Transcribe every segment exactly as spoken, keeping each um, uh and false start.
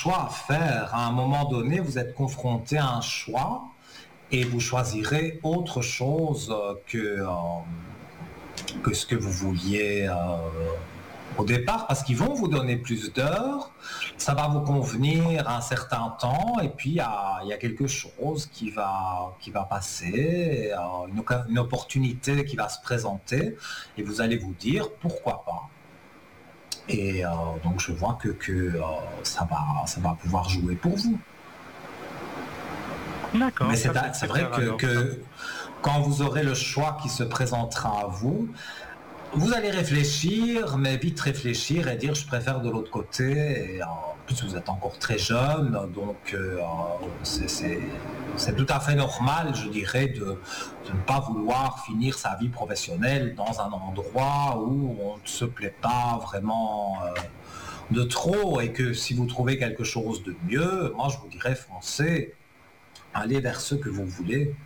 choix à faire. À un moment donné, vous êtes confronté à un choix et vous choisirez autre chose que, euh, que ce que vous vouliez euh, au départ, parce qu'ils vont vous donner plus d'heures, ça va vous convenir un certain temps, et puis il y a, il y a quelque chose qui va, qui va passer, euh, une, une opportunité qui va se présenter, et vous allez vous dire pourquoi pas. Et euh, donc je vois que, que euh, ça, va, ça va pouvoir jouer pour vous. D'accord. Mais c'est, c'est vrai que, alors, que quand vous aurez le choix qui se présentera à vous, vous allez réfléchir, mais vite réfléchir et dire je préfère de l'autre côté. Et en plus vous êtes encore très jeune, donc euh, c'est, c'est, c'est tout à fait normal, je dirais, de, de ne pas vouloir finir sa vie professionnelle dans un endroit où on ne se plaît pas vraiment euh, de trop, et que si vous trouvez quelque chose de mieux, moi je vous dirais foncez, allez vers ce que vous voulez.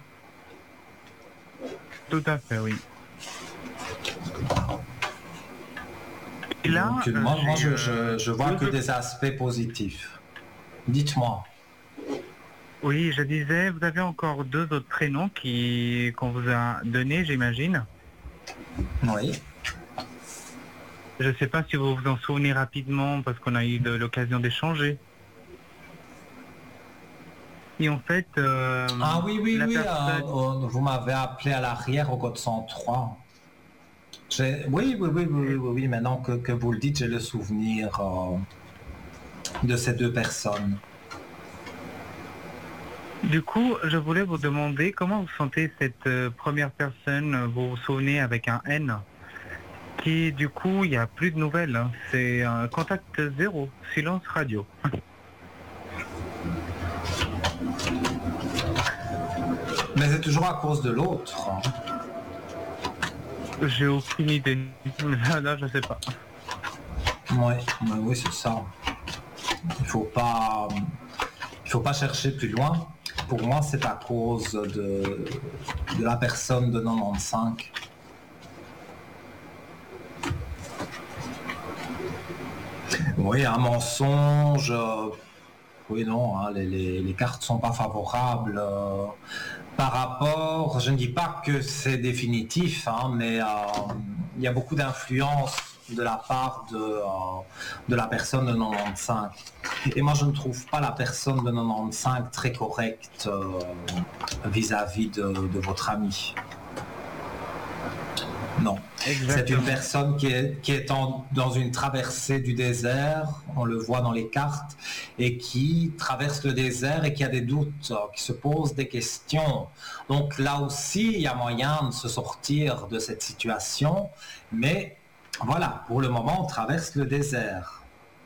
Tout à fait, oui. Et là, donc, euh, moi, moi je, euh, je, je vois que autres... des aspects positifs. Dites-moi. Oui, je disais, vous avez encore deux autres prénoms qui, qu'on vous a donnés, j'imagine. Oui. Je ne sais pas si vous vous en souvenez rapidement, parce qu'on a eu de, l'occasion d'échanger. Et en fait... Euh, ah oui, oui, oui, personne... euh, vous m'avez appelé à l'arrière au code cent trois. J'ai... Oui, oui, oui, oui, oui, oui, maintenant que, que vous le dites, j'ai le souvenir euh, de ces deux personnes. Du coup, je voulais vous demander comment vous sentez cette euh, première personne, vous vous souvenez avec un N, qui du coup, il n'y a plus de nouvelles, hein. C'est un contact zéro, silence radio. Mais c'est toujours à cause de l'autre. J'ai aucune idée. Là, je sais pas. Oui, oui, c'est ça. Il faut pas, il faut pas chercher plus loin. Pour moi, c'est à cause de, de la personne de quatre-vingt-quinze. Oui, un mensonge. Euh, oui, non, hein, les, les, les cartes sont pas favorables. Euh, par rapport, je ne dis pas que c'est définitif, hein, mais euh, il y a beaucoup d'influence de la part de, euh, de la personne de quatre-vingt-quinze. Et moi, je ne trouve pas la personne de quatre-vingt-quinze très correcte euh, vis-à-vis de, de votre ami. Non. Exactement. C'est une personne qui est, qui est en, dans une traversée du désert, on le voit dans les cartes, et qui traverse le désert et qui a des doutes, qui se pose des questions. Donc là aussi, il y a moyen de se sortir de cette situation, mais voilà, pour le moment, on traverse le désert.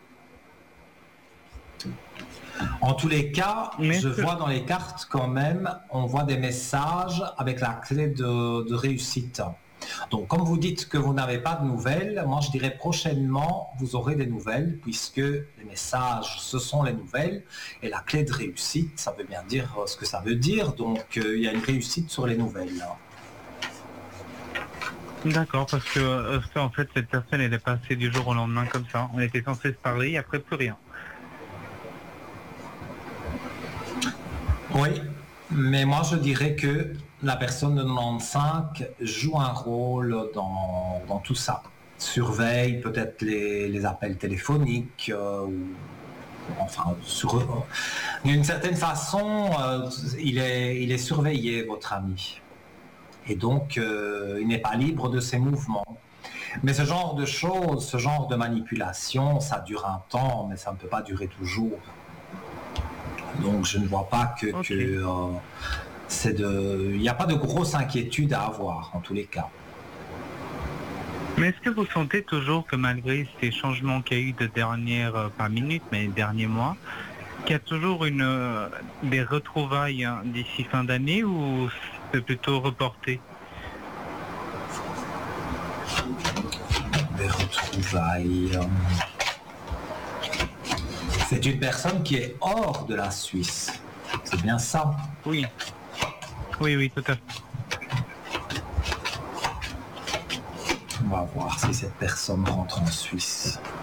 En tous les cas, mais je vois dans les cartes quand même, on voit des messages avec la clé de, de réussite. Donc, comme vous dites que vous n'avez pas de nouvelles, moi je dirais prochainement, vous aurez des nouvelles, puisque les messages, ce sont les nouvelles, et la clé de réussite, ça veut bien dire ce que ça veut dire, donc euh, il y a une réussite sur les nouvelles. D'accord, parce que euh, en fait, cette personne, elle est passée du jour au lendemain comme ça. On était censé se parler, et après plus rien. Oui, mais moi je dirais que la personne de quatre-vingt-quinze joue un rôle dans, dans tout ça. Surveille peut-être les, les appels téléphoniques, euh, ou, enfin, sur, euh, d'une certaine façon, euh, il, est, il est surveillé, votre ami. Et donc, euh, il n'est pas libre de ses mouvements. Mais ce genre de choses, ce genre de manipulation, ça dure un temps, mais ça ne peut pas durer toujours. Donc je ne vois pas que, okay. que euh, c'est de, il n'y a pas de grosse inquiétude à avoir en tous les cas. Mais est-ce que vous sentez toujours que malgré ces changements qu'il y a eu de dernière, euh, pas minute, mais derniers mois, qu'il y a toujours une, euh, des retrouvailles hein, d'ici fin d'année, ou c'est plutôt reporté? Des retrouvailles... Euh... C'est une personne qui est hors de la Suisse. C'est bien ça? Oui. Oui, oui, tout à fait. On va voir si cette personne rentre en Suisse.